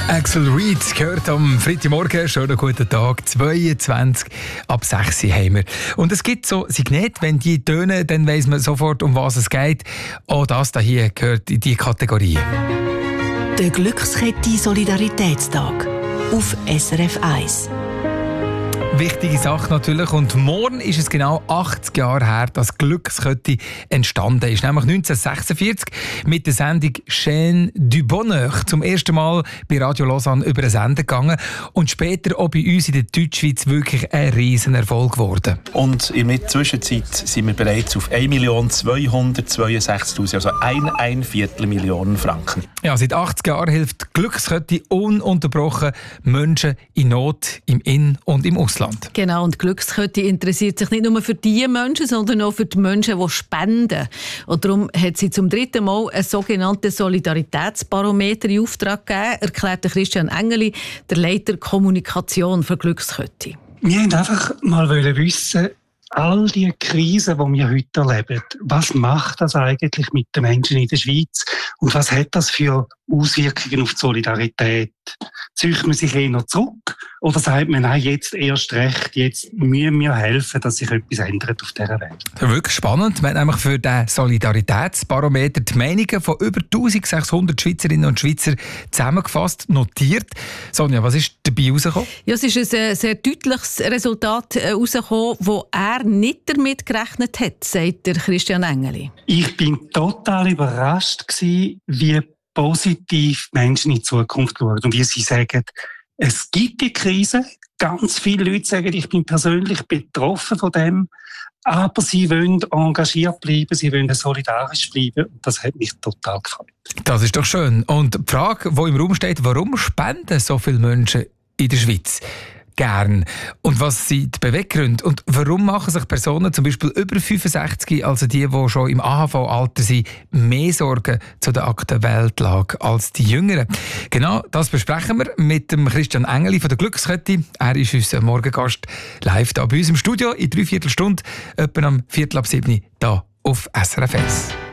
Axel Reed gehört am Freitagmorgen. Schönen guten Tag. 22 ab 6 Uhr haben wir. Und es gibt so Signete, wenn die tönen, dann weiss man sofort, um was es geht. Auch das hier gehört in diese Kategorie. Der Glückskette Solidaritätstag auf SRF 1. Wichtige Sache natürlich. Und morgen ist es genau 80 Jahre her, dass Glückskette entstanden ist. Nämlich 1946 mit der Sendung Chaîne du Bonheur. Zum ersten Mal bei Radio Lausanne über den Sender gegangen. Und später auch bei uns in der Deutschschweiz wirklich ein Riesenerfolg geworden. Und in der Zwischenzeit sind wir bereits auf 1.262.000, also ein Viertelmillion Franken. Ja, seit 80 Jahren hilft Glückskette ununterbrochen Menschen in Not im In- und im Ausland. Genau, und Glückskette interessiert sich nicht nur für die Menschen, sondern auch für die Menschen, die spenden. Und darum hat sie zum 3. Mal ein sogenanntes Solidaritätsbarometer in Auftrag gegeben, erklärte Christian Engeli, der Leiter Kommunikation für Glückskette. Wir wollten einfach mal wissen, all die Krisen, die wir heute erleben, was macht das eigentlich mit den Menschen in der Schweiz und was hat das für Auswirkungen auf die Solidarität? Zieht man sich eher zurück oder sagt man, nein, jetzt erst recht, jetzt müssen wir helfen, dass sich etwas ändert auf dieser Welt? Wirklich spannend. Wir haben nämlich für den Solidaritätsbarometer die Meinungen von über 1600 Schweizerinnen und Schweizer zusammengefasst, notiert. Sonja, was ist dabei rausgekommen? Ja, es ist ein sehr deutliches Resultat rausgekommen, wo er nicht damit gerechnet hat, sagt der Christian Engeli. Ich bin total überrascht gewesen, wie positiv Menschen in die Zukunft schauen und wie sie sagen, es gibt die Krise. Ganz viele Leute sagen, ich bin persönlich betroffen von dem, aber sie wollen engagiert bleiben, sie wollen solidarisch bleiben. Und das hat mich total gefreut. Das ist doch schön. Und die Frage, die im Raum steht, warum spenden so viele Menschen in der Schweiz gern? Und was sind die Beweggründe? Und warum machen sich Personen, zum Beispiel über 65, also die schon im AHV-Alter sind, mehr Sorgen zu der aktuellen Weltlage als die Jüngeren? Genau, das besprechen wir mit dem Christian Engeli von der Glückskette. Er ist unser Morgengast live hier bei uns im Studio in 3/4 Stunde, etwa am 6:45 hier auf SRF 1.